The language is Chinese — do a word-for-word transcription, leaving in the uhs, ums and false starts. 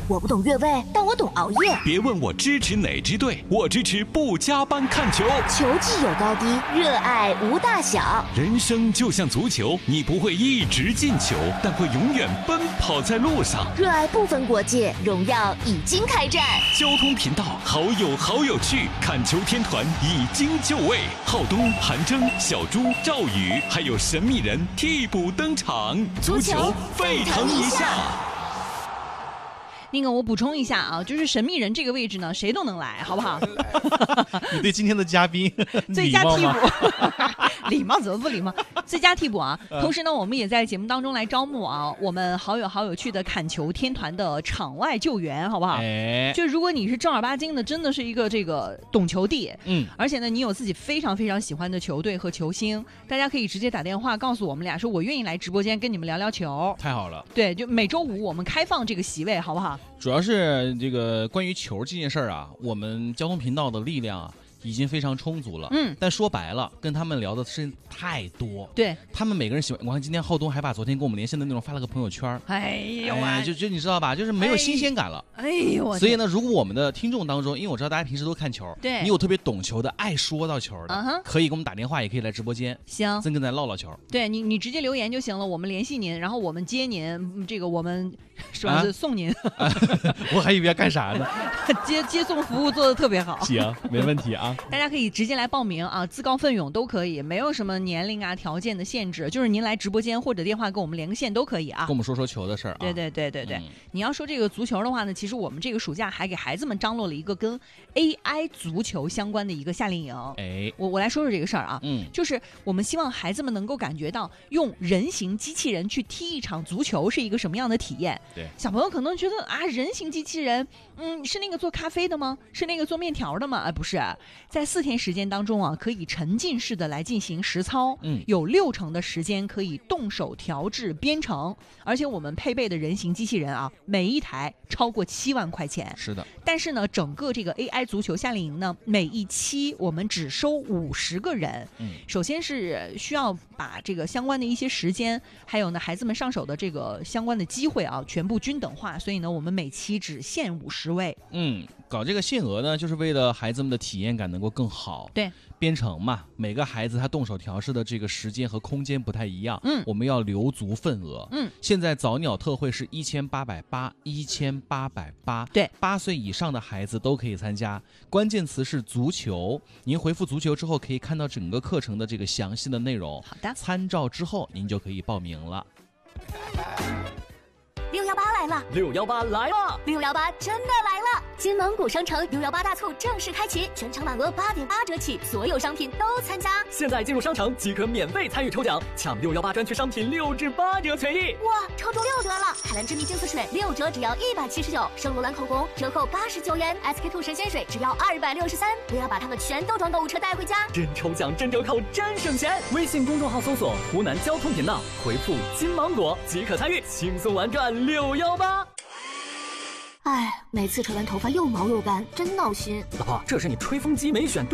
我不懂越位，但我懂熬夜。 别问我支持哪支队，我支持不加班看球。 球技有高低，热爱无大小。 人生就像足球，你不会一直进球，但会永远奔跑在路上。 热爱不分国界，荣耀已经开战。 交通频道好友好有趣，看球天团已经就位，浩东、韩征、小朱、赵宇，还有神秘人替补登场，足球沸腾一下。 那个我补充一下啊，就是神秘人这个位置呢，谁都能来，好不好？ 你对今天的嘉宾最佳替补，礼貌怎么不礼貌？最佳替补啊！同时呢，我们也在节目当中来招募啊，我们好友好有趣的砍球天团的场外救援，好不好？ 哎， 就如果你是正儿八经的，真的是一个这个懂球帝， 嗯， 而且呢，你有自己非常非常喜欢的球队和球星，大家可以直接打电话告诉我们俩，说我愿意来直播间跟你们聊聊球。 太好了， 对，就每周五我们开放这个席位，好不好？ 主要是这个关于球这件事儿啊，我们交通频道的力量啊已经非常充足了。 嗯，但说白了，跟他们聊的事情太多。 对， 他们每个人喜欢。我看今天浩东还把昨天跟我们连线的内容发了个朋友圈。 哎呦喂、 哎，就就你知道吧，就是没有新鲜感了。 哎呦， 所以呢，如果我们的听众当中，因为我知道大家平时都看球， 对， 你有特别懂球的、爱说到球的， uh-huh. 可以给我们打电话，也可以来直播间， 行， 真跟咱唠唠球。 对你，你直接留言就行了，我们联系您，然后我们接您，这个我们是吧？是、啊、送您。 啊、我还以为要干啥呢？ 接接送服务做的特别好。 行，没问题啊。 大家可以直接来报名啊，自告奋勇都可以，没有什么年龄啊、条件的限制，就是您来直播间或者电话跟我们连个线都可以啊。 跟我们说说球的事儿啊。 对对对对对、嗯，你要说这个足球的话呢，其实我们这个暑假还给孩子们张罗了一个跟 A I 足球相关的一个夏令营。 哎， 我我来说说这个事儿啊， 嗯， 就是我们希望孩子们能够感觉到用人形机器人去踢一场足球是一个什么样的体验。 对， 小朋友可能觉得啊，人形机器人，嗯，是那个做咖啡的吗？是那个做面条的吗？哎，不是，在四天时间当中啊，可以沉浸式的来进行实操， 嗯， 有六成的时间可以动手调制编程，而且我们配备的人形机器人啊，每一台超过七万块钱。 是的， 但是呢，整个这个 A I 足球夏令营呢，每一期我们只收五十个人。 嗯， 首先是需要把这个相关的一些时间，还有呢孩子们上手的这个相关的机会啊，全部均等化，所以呢，我们每期只限五十位。 嗯，搞这个限额呢，就是为了孩子们的体验感能够更好。 对， 编程嘛，每个孩子他动手调试的这个时间和空间不太一样。 嗯， 我们要留足份额。 嗯， 现在早鸟特惠是一千八百八，一千八百八。 对， 八岁以上的孩子都可以参加。关键词是足球，您回复足球之后，可以看到整个课程的这个详细的内容。 好的， 参照之后，您就可以报名了。 六幺八来了！ 六幺八来了！ 六幺八真的来了！金芒谷商城六幺八大促正式开启，全场满额八点八折起，所有商品都参加。 现在进入商城即可免费参与抽奖，抢六幺八专区商品六至八折权益！ 哇，抽中六折了！海蓝之谜净色水六折只要一百七十九，圣罗兰口红折扣八十九元 ，S K two 神仙水只要二百六十三。不要把它们全都装购物车带回家， 真抽奖真折扣真省钱！微信公众号搜索湖南交通频道，回复金芒果即可参与，轻松玩转六幺八。 哎，每次吹完头发又毛又干，真闹心。 老婆，这是你吹风机没选对。